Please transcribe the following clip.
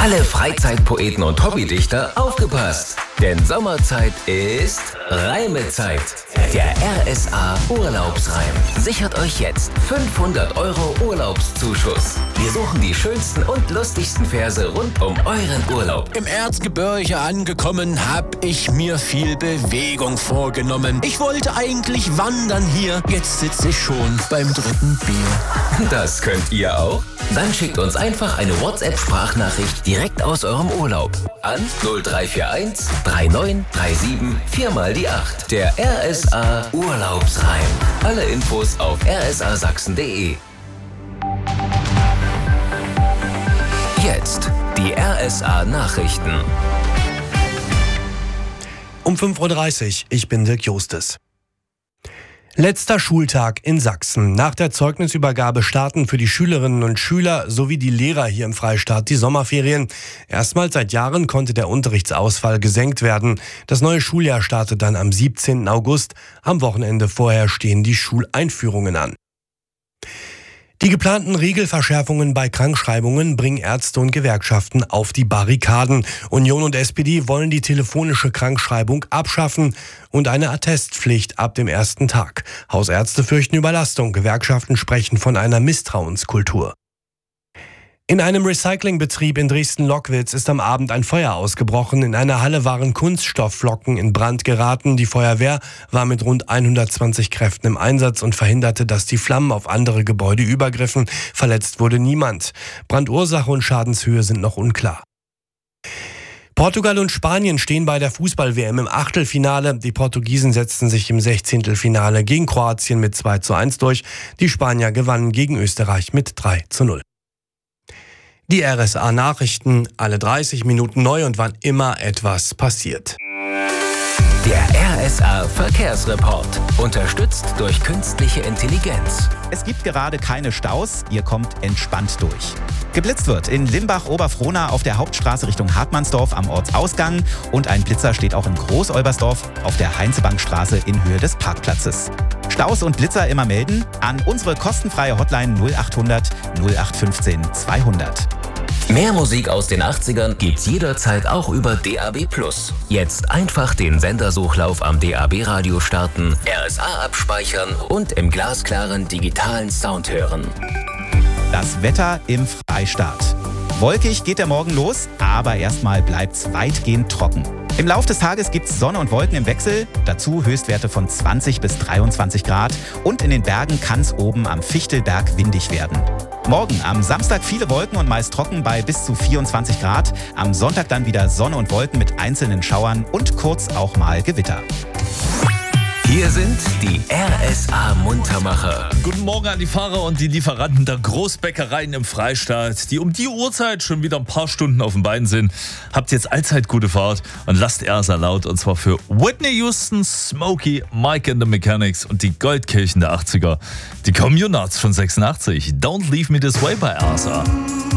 Alle Freizeitpoeten und Hobbydichter aufgepasst! Denn Sommerzeit ist Reimezeit. Der RSA Urlaubsreim sichert euch jetzt 500 € Urlaubszuschuss. Wir suchen die schönsten und lustigsten Verse rund um euren Urlaub. Im Erzgebirge angekommen, hab ich mir viel Bewegung vorgenommen. Ich wollte eigentlich wandern hier, jetzt sitze ich schon beim 3. Bier. Das könnt ihr auch? Dann schickt uns einfach eine WhatsApp-Sprachnachricht direkt aus eurem Urlaub an 0341 3937 4 mal die 8. Der RSA Urlaubsreim. Alle Infos auf rsasachsen.de. Jetzt die RSA Nachrichten. Um 5:30 Uhr, ich bin Dirk Justes. Letzter Schultag in Sachsen. Nach der Zeugnisübergabe starten für die Schülerinnen und Schüler sowie die Lehrer hier im Freistaat die Sommerferien. Erstmals seit Jahren konnte der Unterrichtsausfall gesenkt werden. Das neue Schuljahr startet dann am 17. August. Am Wochenende vorher stehen die Schuleinführungen an. Die geplanten Regelverschärfungen bei Krankschreibungen bringen Ärzte und Gewerkschaften auf die Barrikaden. Union und SPD wollen die telefonische Krankschreibung abschaffen und eine Attestpflicht ab dem ersten Tag. Hausärzte fürchten Überlastung, Gewerkschaften sprechen von einer Misstrauenskultur. In einem Recyclingbetrieb in Dresden-Lockwitz ist am Abend ein Feuer ausgebrochen. In einer Halle waren Kunststoffflocken in Brand geraten. Die Feuerwehr war mit rund 120 Kräften im Einsatz und verhinderte, dass die Flammen auf andere Gebäude übergriffen. Verletzt wurde niemand. Brandursache und Schadenshöhe sind noch unklar. Portugal und Spanien stehen bei der Fußball-WM im Achtelfinale. Die Portugiesen setzten sich im 16. gegen Kroatien mit 2:1 durch. Die Spanier gewannen gegen Österreich mit 3:0. Die RSA-Nachrichten, alle 30 Minuten neu und wann immer etwas passiert. Der RSA-Verkehrsreport, unterstützt durch künstliche Intelligenz. Es gibt gerade keine Staus, ihr kommt entspannt durch. Geblitzt wird in Limbach-Oberfrohna auf der Hauptstraße Richtung Hartmannsdorf am Ortsausgang und ein Blitzer steht auch in Groß-Olbersdorf auf der Heinzebankstraße in Höhe des Parkplatzes. Staus und Blitzer immer melden an unsere kostenfreie Hotline 0800 0815 200. Mehr Musik aus den 80ern gibt's jederzeit auch über DAB+. Jetzt einfach den Sendersuchlauf am DAB-Radio starten, RSA abspeichern und im glasklaren digitalen Sound hören. Das Wetter im Freistaat. Wolkig geht der Morgen los, aber erstmal bleibt's weitgehend trocken. Im Lauf des Tages gibt's Sonne und Wolken im Wechsel, dazu Höchstwerte von 20 bis 23 Grad und in den Bergen kann's oben am Fichtelberg windig werden. Morgen am Samstag viele Wolken und meist trocken bei bis zu 24 Grad. Am Sonntag dann wieder Sonne und Wolken mit einzelnen Schauern und kurz auch mal Gewitter. Hier sind die RSA-Muntermacher. Guten Morgen an die Fahrer und die Lieferanten der Großbäckereien im Freistaat, die um die Uhrzeit schon wieder ein paar Stunden auf den Beinen sind. Habt jetzt allzeit gute Fahrt und lasst RSA laut, und zwar für Whitney Houston, Smokey, Mike and the Mechanics und die Goldkirchen der 80er. Die Communards von 86. Don't Leave Me This Way bei RSA.